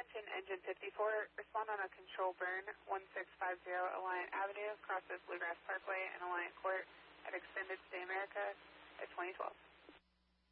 Attention, engine 54, respond on a control burn, 1650 Alliant Avenue, crosses Bluegrass Parkway and Alliant Court at Extended Stay America at 2012.